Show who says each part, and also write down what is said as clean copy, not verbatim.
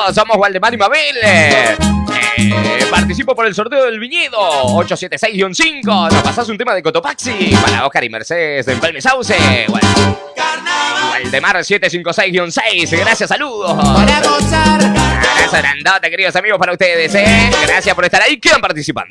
Speaker 1: Somos Waldemar y Mabel. Participo por el sorteo del viñedo 876-5. Nos pasás un tema de Cotopaxi para Oscar y Mercedes en Palme Sauce. Waldemar 756-6. Gracias, saludos.
Speaker 2: Para gozar.
Speaker 1: Abrazo grandote, queridos amigos, para ustedes. Gracias por estar ahí. Quedan participando.